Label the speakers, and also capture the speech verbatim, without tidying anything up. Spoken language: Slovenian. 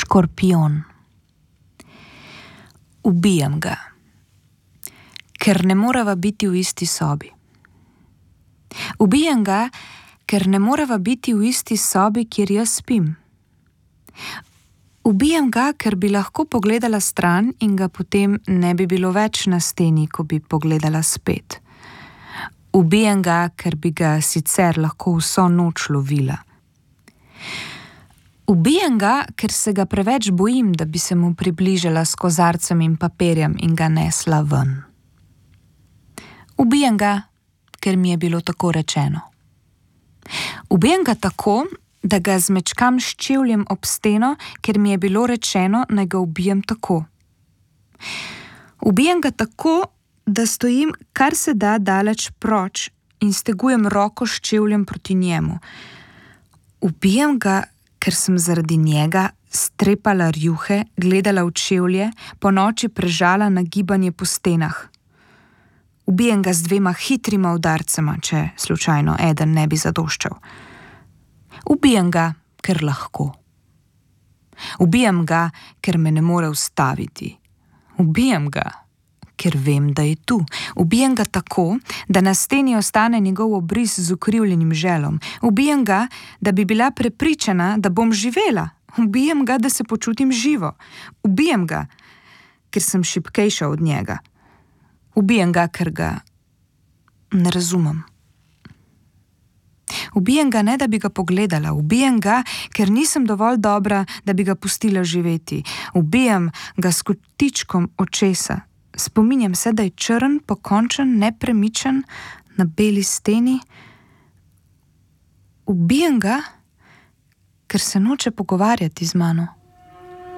Speaker 1: Škorpijon. Ubijam ga, ker ne moreva biti v isti sobi. Ubijam ga, ker ne moreva biti v isti sobi, kjer jaz spim. Ubijam ga, ker bi lahko pogledala stran in ga potem ne bi bilo več na steni, ko bi pogledala spet. Ubijam ga, ker bi ga sicer lahko vso noč lovila. Ubijam ga, ker se ga preveč bojim, da bi se mu približala s kozarcem in papirjem in ga nesla ven. Ubijam ga, ker mi je bilo tako rečeno. Ubijam ga tako, da ga zmečkam s čevljem ob steno, ker mi je bilo rečeno, naj ga ubijem tako. Ubijam ga tako, da stojim kar se da daleč proč in stegujem roko s čevljem proti njemu. Ubijam ga, ker sem zaradi njega strepala rjuhe, gledala v čevlje, po noči prežala na gibanje po stenah. Ubijam ga z dvema hitrima udarcema, če slučajno eden ne bi zadoščal. Ubijam ga, ker lahko. Ubijam ga, ker me ne more ustaviti. Ubijam ga, ker vem, da je tu. Ubijam ga tako, da na steni ostane njegov obris z ukrivljenim želom. Ubijam ga, da bi bila prepričana, da bom živela. Ubijam ga, da se počutim živo. Ubijam ga, ker sem šibkejša od njega. Ubijam ga, ker ga ne razumem. Ubijam ga, ne da bi ga pogledala. Ubijam ga, ker nisem dovolj dobra, da bi ga pustila živeti. Ubijam ga s kotičkom očesa. Spominjam se, da je črn, pokončen, nepremičen na beli steni. Ubijam ga, ker se noče pogovarjati z mano.